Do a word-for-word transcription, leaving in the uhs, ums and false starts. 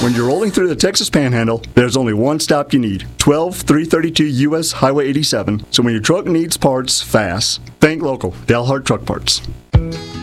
When you're rolling through the Texas Panhandle, there's only one stop you need. twelve three thirty-two U S Highway eighty-seven. So when your truck needs parts fast, think local. Dalhart Truck Parts.